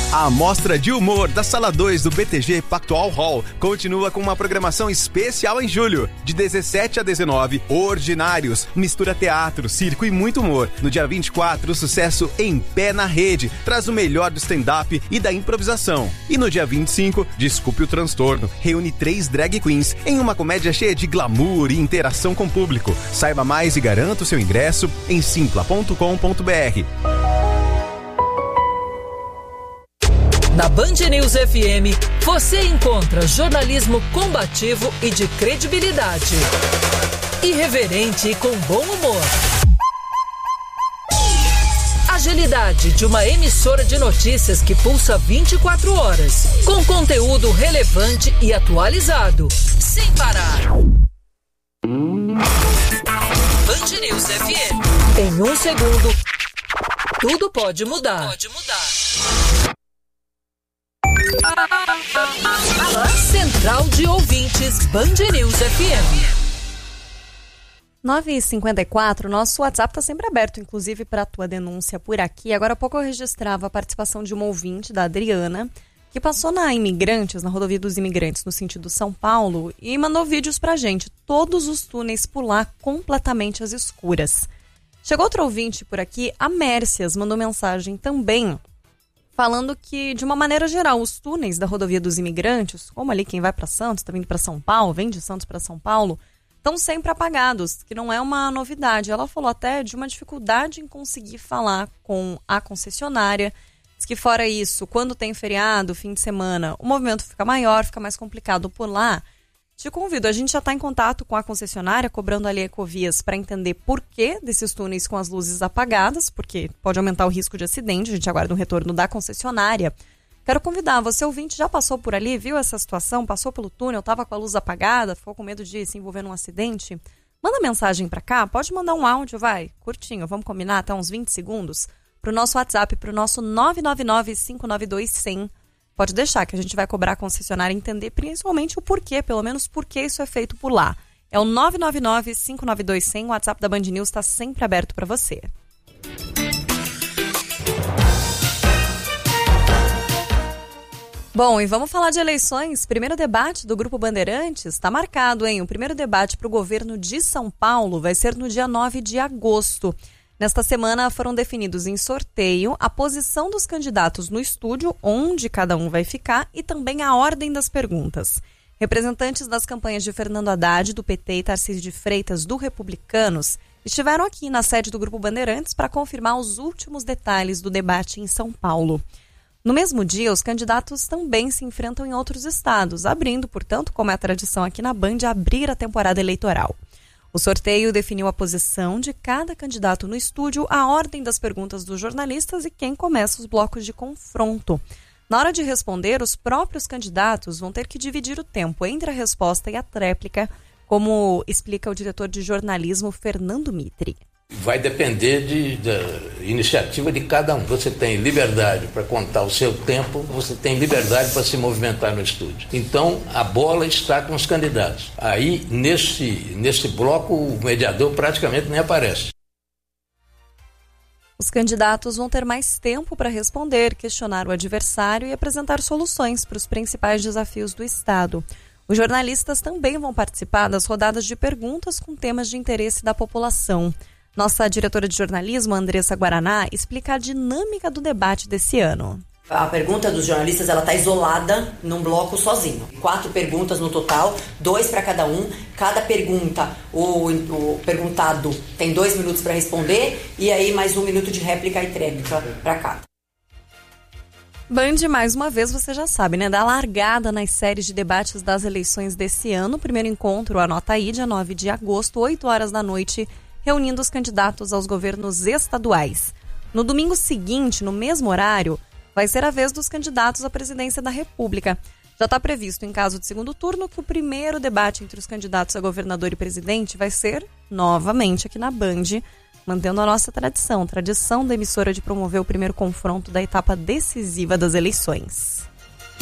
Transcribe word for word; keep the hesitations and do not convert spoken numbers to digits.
A Mostra de Humor da Sala dois do B T G Pactual Hall continua com uma programação especial em julho. De dezessete a dezenove, Ordinários, mistura teatro, circo e muito humor. No dia vinte e quatro, o sucesso Em Pé na Rede traz o melhor do stand-up e da improvisação. E no dia vinte e cinco, Desculpe o Transtorno, reúne três drag queens em uma comédia cheia de glamour e interação com o público. Saiba mais e garanta o seu ingresso em simpla ponto com ponto b r. Na Band News F M, você encontra jornalismo combativo e de credibilidade. Irreverente e com bom humor. Agilidade de uma emissora de notícias que pulsa vinte e quatro horas, com conteúdo relevante e atualizado, sem parar. Band News F M. Em um segundo, tudo pode mudar. Pode mudar. Central de Ouvintes Band News F M. nove e cinquenta e quatro, nosso WhatsApp está sempre aberto, inclusive para a tua denúncia por aqui. Agora há pouco eu registrava a participação de uma ouvinte, da Adriana, que passou na Imigrantes, na rodovia dos Imigrantes, no sentido São Paulo, e mandou vídeos pra gente. Todos os túneis por lá completamente às escuras. Chegou outra ouvinte por aqui, a Mércias, mandou mensagem também, falando que, de uma maneira geral, os túneis da rodovia dos Imigrantes, como ali quem vai para Santos, está vindo para São Paulo, vem de Santos para São Paulo, estão sempre apagados, que não é uma novidade. Ela falou até de uma dificuldade em conseguir falar com a concessionária. Diz que fora isso, quando tem feriado, fim de semana, o movimento fica maior, fica mais complicado por lá. Te convido, a gente já está em contato com a concessionária, cobrando ali a Ecovias para entender por que desses túneis com as luzes apagadas, porque pode aumentar o risco de acidente. A gente aguarda um retorno da concessionária. Quero convidar, você ouvinte, já passou por ali, viu essa situação, passou pelo túnel, estava com a luz apagada, ficou com medo de se envolver num acidente? Manda mensagem para cá, pode mandar um áudio, vai, curtinho, vamos combinar, até uns vinte segundos, para o nosso WhatsApp, para o nosso nove nove nove, cinco nove dois, um zero zero. Pode deixar que a gente vai cobrar a concessionária entender principalmente o porquê, pelo menos por que isso é feito por lá. É o nove nove nove, cinco nove dois, um zero zero, o WhatsApp da Band News está sempre aberto para você. Bom, e vamos falar de eleições. Primeiro debate do Grupo Bandeirantes está marcado, hein? O primeiro debate para o governo de São Paulo vai ser no dia nove de agosto. Nesta semana foram definidos em sorteio a posição dos candidatos no estúdio, onde cada um vai ficar, e também a ordem das perguntas. Representantes das campanhas de Fernando Haddad, do P T, e Tarcísio de Freitas, do Republicanos, estiveram aqui na sede do Grupo Bandeirantes para confirmar os últimos detalhes do debate em São Paulo. No mesmo dia, os candidatos também se enfrentam em outros estados, abrindo, portanto, como é a tradição aqui na Band, abrir a temporada eleitoral. O sorteio definiu a posição de cada candidato no estúdio, a ordem das perguntas dos jornalistas e quem começa os blocos de confronto. Na hora de responder, os próprios candidatos vão ter que dividir o tempo entre a resposta e a tréplica, como explica o diretor de jornalismo Fernando Mitre. Vai depender de, da iniciativa de cada um. Você tem liberdade para contar o seu tempo, você tem liberdade para se movimentar no estúdio. Então, a bola está com os candidatos. Aí, nesse, nesse bloco, o mediador praticamente nem aparece. Os candidatos vão ter mais tempo para responder, questionar o adversário e apresentar soluções para os principais desafios do Estado. Os jornalistas também vão participar das rodadas de perguntas com temas de interesse da população. Nossa diretora de jornalismo, Andressa Guaraná, explica a dinâmica do debate desse ano. A pergunta dos jornalistas ela está isolada num bloco sozinho. Quatro perguntas no total, dois para cada um. Cada pergunta, o, o perguntado tem dois minutos para responder e aí mais um minuto de réplica e tréplica para cada. Band, mais uma vez, você já sabe, né? Dá largada nas séries de debates das eleições desse ano. O primeiro encontro, anota aí, dia nove de agosto, oito horas da noite, reunindo os candidatos aos governos estaduais. No domingo seguinte, no mesmo horário, vai ser a vez dos candidatos à presidência da República. Já está previsto, em caso de segundo turno, que o primeiro debate entre os candidatos a governador e presidente vai ser, novamente, aqui na Band, mantendo a nossa tradição, tradição da emissora de promover o primeiro confronto da etapa decisiva das eleições.